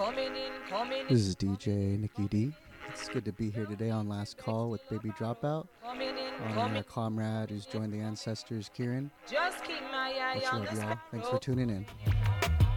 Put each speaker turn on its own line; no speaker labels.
This is DJ Nikki D. It's good to be here today on Last Call with Baby Dropout. Honoring our comrade who's joined the ancestors, Kieran. Much love, y'all. Thanks for tuning in.